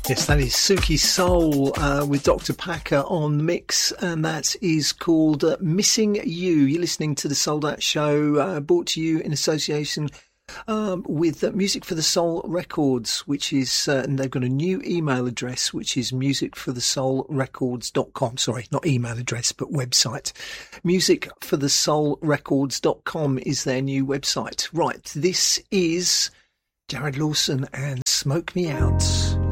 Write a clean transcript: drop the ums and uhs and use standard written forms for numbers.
Yes, that is Suki Soul with Dr. Packer on the mix, and that is called Missing You. You're listening to the Sold Out Show, brought to you in association with Music for the Soul Records, which is, and they've got a new email address, which is musicforthesoulrecords.com. Sorry, not email address, but website. Musicforthesoulrecords.com is their new website. Right, this is Jared Lawson and Smoke Me Out.